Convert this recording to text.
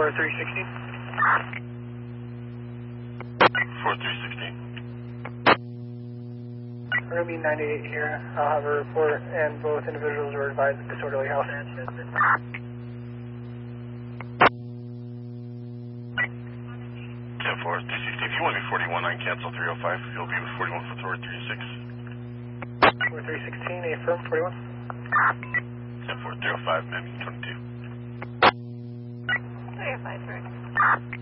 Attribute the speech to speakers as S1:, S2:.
S1: 4316.
S2: 4316.
S1: We're going to be 98 here. I'll have a report, and both individuals were advised of disorderly health.
S2: 10-4, 360. If you want to be 41, I can cancel 305. You'll be with 41 for 4316.
S1: 4316, affirm 41.
S2: 10-4, 305, man, 22.
S3: 305, correct.